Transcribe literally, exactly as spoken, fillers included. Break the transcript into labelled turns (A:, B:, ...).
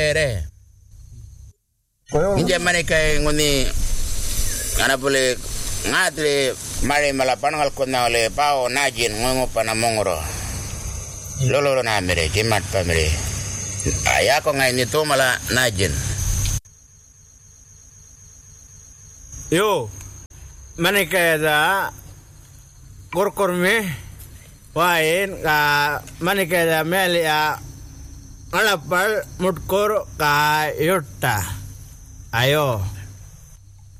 A: re. Inja maneka ngoni ana boleh ngadle mari malapan ngal kona ole pao najin ngomo pana mongoro. Lolo na mere kimat pa mere. Aya ko ngai ni to mala najin.
B: Yo maneka da korkorme wain ka maneka da melia alapal mutkor ka yota ayo